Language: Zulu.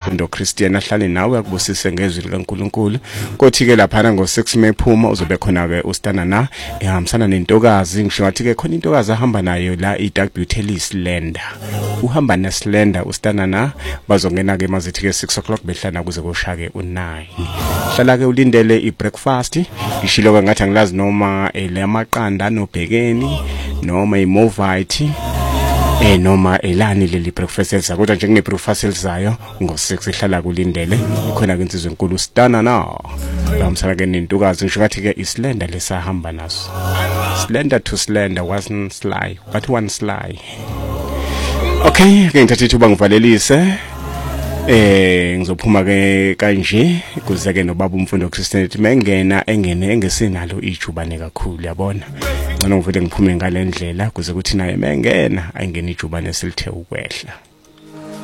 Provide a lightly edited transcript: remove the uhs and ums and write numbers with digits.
Mfundo Christian ahlale nawe akubusise ngezwi likaNkuluNkulu. Kothi ke lapha ngo6 mephuma uzobe khona ke uStana na ehambisana nentokazi ngisho ngathi ke khona intokazi ahamba nayo la iWTL Slender. Uhamba neSlender uStana na bazongena ke mazithi ke 6 o'clock behlana kuze koshake u9. Hlala ke ulindele ibreakfast ishilo ke ngathi angilazi noma lemaqanda nobhekeni noma imovite noma elani leli breakfast elisa kodwa nje kune breakfast elizayo ngo6 ehlala kulindele ikhona ke insizwe enkulu uStana na bamsala ke nentokazi ngisho ngathi ke iSlender lesahamba naso Slender to Slender wasn't sly but one sly. Okay ke ngithatha ithuba ngivalelise ngizophuma ke kanje kuze ke nobaba Mfundo Christian ethi mengena engesinalo ijubane kakhulu yabona ngcono ngivele ngiphume ngalendlela kuze kuthi naye mengena ayingena ijubane silithe ukwehla.